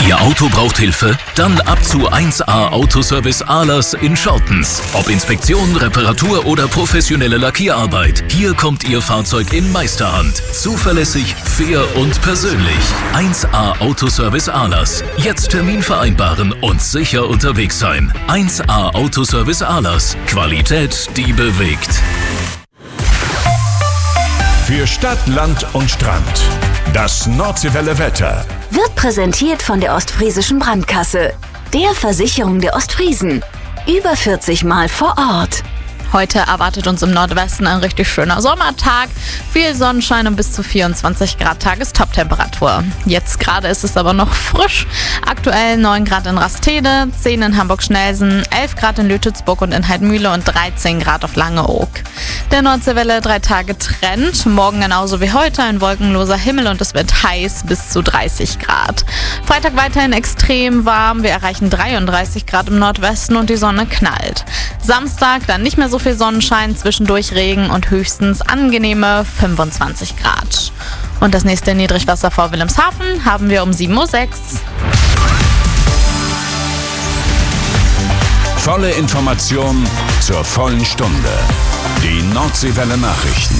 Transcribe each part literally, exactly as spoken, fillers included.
Ihr Auto braucht Hilfe? Dann ab zu eins A Autoservice Ahlers in Schortens. Ob Inspektion, Reparatur oder professionelle Lackierarbeit. Hier kommt Ihr Fahrzeug in Meisterhand. Zuverlässig, fair und persönlich. eins A Autoservice Ahlers. Jetzt Termin vereinbaren und sicher unterwegs sein. eins A Autoservice Ahlers. Qualität, die bewegt. Für Stadt, Land und Strand. Das Nordseewelle Wetter. Wird präsentiert von der Ostfriesischen Brandkasse, der Versicherung der Ostfriesen. Über vierzig Mal vor Ort. Heute erwartet uns im Nordwesten ein richtig schöner Sommertag. Viel Sonnenschein und bis zu vierundzwanzig Grad Tagestoptemperatur. Jetzt gerade ist es aber noch frisch. Aktuell neun Grad in Rastede, zehn in Hamburg-Schnelsen, elf Grad in Lütelsburg und in Heidmühle und dreizehn Grad auf Langeoog. Der Nordseewelle drei Tage Trend. Morgen genauso wie heute ein wolkenloser Himmel und es wird heiß bis zu dreißig Grad. Freitag weiterhin extrem warm. Wir erreichen dreiunddreißig Grad im Nordwesten und die Sonne knallt. Samstag dann nicht mehr so viel Sonnenschein, zwischendurch Regen und höchstens angenehme fünfundzwanzig Grad. Und das nächste Niedrigwasser vor Wilhelmshaven haben wir um sieben Uhr sechs. Volle Information zur vollen Stunde. Die Nordseewelle Nachrichten.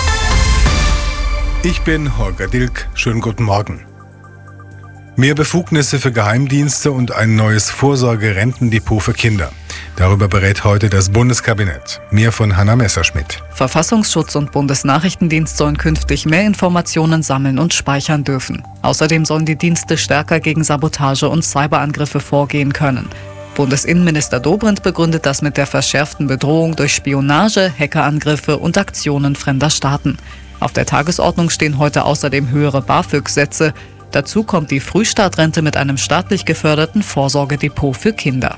Ich bin Holger Dilk. Schönen guten Morgen. Mehr Befugnisse für Geheimdienste und ein neues Vorsorgerentendepot für Kinder. Darüber berät heute das Bundeskabinett. Mehr von Hanna Messerschmidt. Verfassungsschutz und Bundesnachrichtendienst sollen künftig mehr Informationen sammeln und speichern dürfen. Außerdem sollen die Dienste stärker gegen Sabotage und Cyberangriffe vorgehen können. Bundesinnenminister Dobrindt begründet das mit der verschärften Bedrohung durch Spionage, Hackerangriffe und Aktionen fremder Staaten. Auf der Tagesordnung stehen heute außerdem höhere BAföG-Sätze. Dazu kommt die Frühstartrente mit einem staatlich geförderten Vorsorgedepot für Kinder.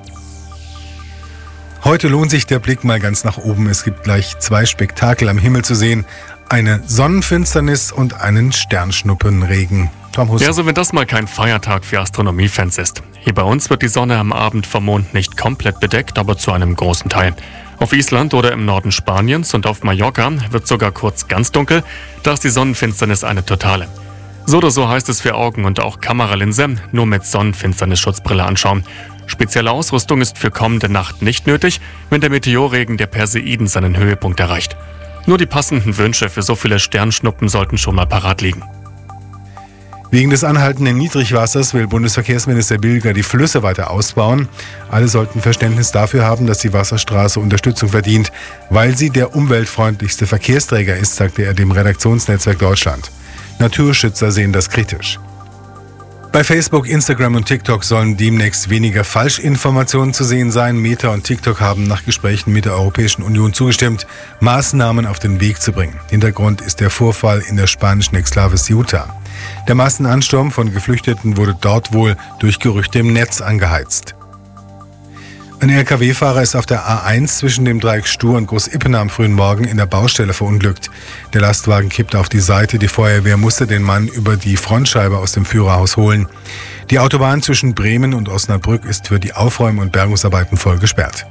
Heute lohnt sich der Blick mal ganz nach oben. Es gibt gleich zwei Spektakel am Himmel zu sehen. Eine Sonnenfinsternis und einen Sternschnuppenregen. Tom Huss. Ja, also wenn das mal kein Feiertag für Astronomiefans ist. Hier bei uns wird die Sonne am Abend vom Mond nicht komplett bedeckt, aber zu einem großen Teil. Auf Island oder im Norden Spaniens und auf Mallorca wird sogar kurz ganz dunkel. Da ist die Sonnenfinsternis eine totale. So oder so heißt es für Augen und auch Kameralinse, nur mit Sonnenfinsternisschutzbrille anschauen. Spezielle Ausrüstung ist für kommende Nacht nicht nötig, wenn der Meteorregen der Perseiden seinen Höhepunkt erreicht. Nur die passenden Wünsche für so viele Sternschnuppen sollten schon mal parat liegen. Wegen des anhaltenden Niedrigwassers will Bundesverkehrsminister Bilger die Flüsse weiter ausbauen. Alle sollten Verständnis dafür haben, dass die Wasserstraße Unterstützung verdient, weil sie der umweltfreundlichste Verkehrsträger ist, sagte er dem Redaktionsnetzwerk Deutschland. Naturschützer sehen das kritisch. Bei Facebook, Instagram und TikTok sollen demnächst weniger Falschinformationen zu sehen sein. Meta und TikTok haben nach Gesprächen mit der Europäischen Union zugestimmt, Maßnahmen auf den Weg zu bringen. Hintergrund ist der Vorfall in der spanischen Exklave Ceuta. Der Massenansturm von Geflüchteten wurde dort wohl durch Gerüchte im Netz angeheizt. Ein L K W-Fahrer ist auf der A eins zwischen dem Dreieck Stur und Groß-Ippenau am frühen Morgen in der Baustelle verunglückt. Der Lastwagen kippte auf die Seite. Die Feuerwehr musste den Mann über die Frontscheibe aus dem Führerhaus holen. Die Autobahn zwischen Bremen und Osnabrück ist für die Aufräum- und Bergungsarbeiten voll gesperrt.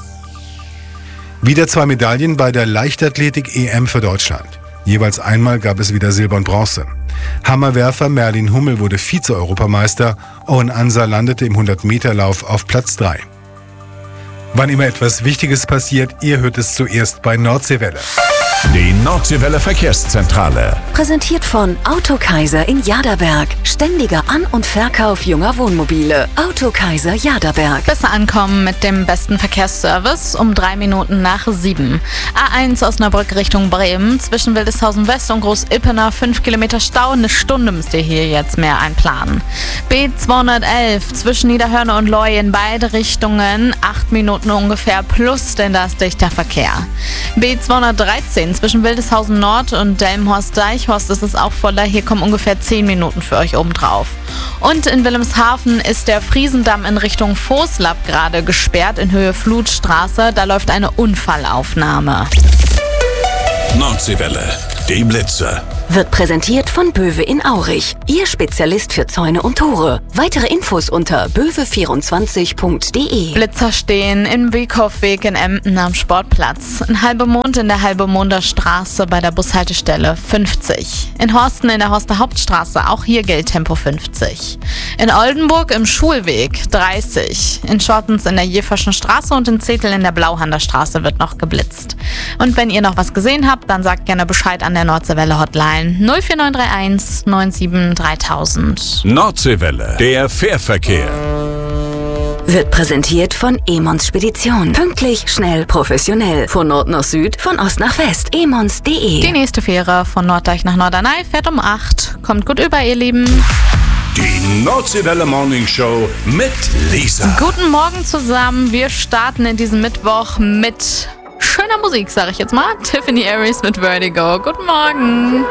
Wieder zwei Medaillen bei der Leichtathletik-E M für Deutschland. Jeweils einmal gab es wieder Silber und Bronze. Hammerwerfer Merlin Hummel wurde Vize-Europameister. Owen Ansa landete im hundert-Meter-Lauf auf Platz drei. Wann immer etwas Wichtiges passiert, ihr hört es zuerst bei Nordseewelle. Die Nordseewelle Verkehrszentrale. Präsentiert von Autokaiser in Jaderberg. Ständiger An- und Verkauf junger Wohnmobile. Autokaiser Jaderberg. Besser ankommen mit dem besten Verkehrsservice um drei Minuten nach sieben. A eins Osnabrück Richtung Bremen. Zwischen Wildeshausen West und Groß-Ippenau fünf Kilometer Stau. Eine Stunde müsst ihr hier jetzt mehr einplanen. B zweihundertelf zwischen Niederhörne und Loi in beide Richtungen. acht Minuten ungefähr plus, denn da ist dichter Verkehr. B zweihundertdreizehn zwischen Wildeshausen Nord und Delmenhorst-Deichhorst ist es auch voller. Hier kommen ungefähr zehn Minuten für euch obendrauf. Und in Wilhelmshaven ist der Friesendamm in Richtung Voslab gerade gesperrt in Höhe Flutstraße. Da läuft eine Unfallaufnahme. Nordseewelle, die Blitze. Wird präsentiert von Böwe in Aurich, Ihr Spezialist für Zäune und Tore. Weitere Infos unter böwe vierundzwanzig punkt de. Blitzer stehen im Wieghofweg in Emden am Sportplatz. In Halbemond in der Halbemonder Straße bei der Bushaltestelle fünfzig. In Horsten in der Horster Hauptstraße, auch hier gilt Tempo fünfzig. In Oldenburg im Schulweg dreißig. In Schortens in der Jeverschen Straße und in Zetel in der Blauhander Straße wird noch geblitzt. Und wenn ihr noch was gesehen habt, dann sagt gerne Bescheid an der Nordseewelle Hotline null vier neun drei eins neun sieben dreitausend. Nordseewelle, der Fährverkehr. Wird präsentiert von Emons Spedition. Pünktlich, schnell, professionell. Von Nord nach Süd, von Ost nach West. emons punkt de. Die nächste Fähre von Norddeich nach Norderney fährt um acht. Kommt gut über, ihr Lieben. Die Nordseewelle Morning Show mit Lisa. Guten Morgen zusammen. Wir starten in diesem Mittwoch mit schöner Musik, sage ich jetzt mal. Tiffany Aries mit Vertigo. Guten Morgen.